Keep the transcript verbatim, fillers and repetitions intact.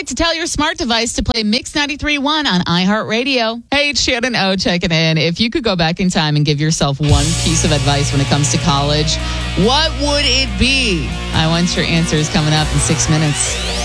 minute to tell your smart device to play Mix ninety-three point one on iHeartRadio. Hey, it's Shannon O checking in. If you could go back in time and give yourself one piece of advice when it comes to college, what would it be? I want your answers coming up in six minutes.